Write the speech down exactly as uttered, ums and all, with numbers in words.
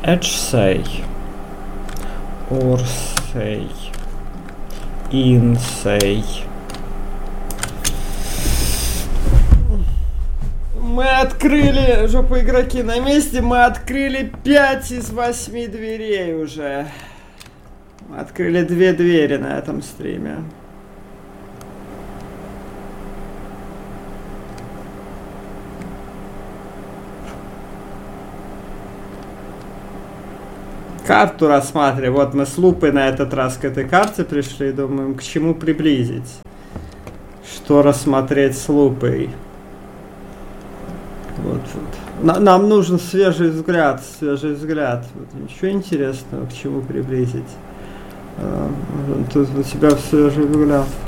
edge say, or say, in say. Мы открыли, жопу игроки на месте, мы открыли пять из восьми дверей уже. Мы открыли две двери на этом стриме. Карту рассматриваем. Вот мы с лупой на этот раз к этой карте пришли. Думаем, к чему приблизить. Что рассмотреть с лупой. Вот, вот. Нам нужен свежий взгляд. Свежий взгляд. Вот, ничего интересного, к чему приблизить. А, тут у тебя свежий взгляд.